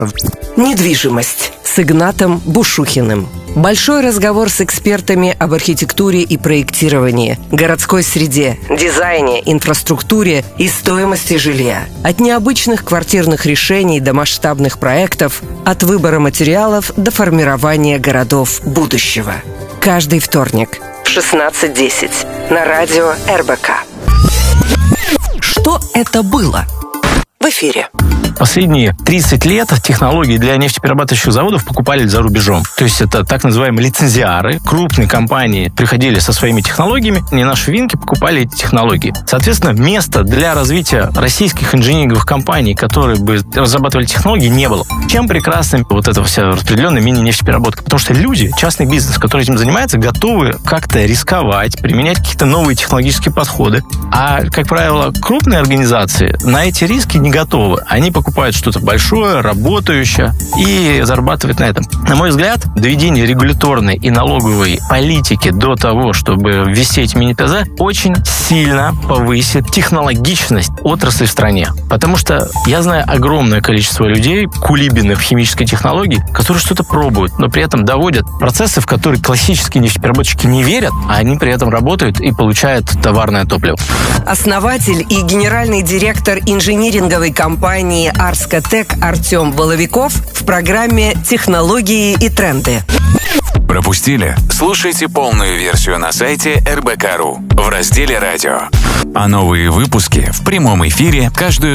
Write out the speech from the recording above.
Недвижимость с Игнатом Бушухиным. Большой разговор с экспертами об архитектуре и проектировании, городской среде, дизайне, инфраструктуре и стоимости жилья. От необычных квартирных решений до масштабных проектов, от выбора материалов до формирования городов будущего. Каждый вторник в 16:10 на радио РБК. Что это было? В эфире. Последние 30 лет технологии для нефтеперерабатывающих заводов покупали за рубежом. То есть это так называемые лицензиары. Крупные компании приходили со своими технологиями, и наши винки покупали эти технологии. Соответственно, места для развития российских инжиниринговых компаний, которые бы разрабатывали технологии, не было. Чем прекрасна вот эта вся распределенная мини-нефтепереработка? Потому что люди, частный бизнес, который этим занимается, готовы как-то рисковать, применять какие-то новые технологические подходы. А, как правило, крупные организации на эти риски не готовы. Они покупают что-то большое, работающее и зарабатывают на этом. На мой взгляд, доведение регуляторной и налоговой политики до того, чтобы ввести эти мини-ТЗ, очень сильно повысит технологичность отрасли в стране. Потому что я знаю огромное количество людей, кулибиных в химической технологии, которые что-то пробуют, но при этом доводят процессы, в которые классические нефтепереработчики не верят, а они при этом работают и получают товарное топливо. Основатель и генеральный директор инжиниринговой компании «Арскотек» Артем Воловиков в программе «Технологии и тренды». Пропустили? Слушайте полную версию на сайте rbk.ru в разделе «Радио». А новые выпуски в прямом эфире каждую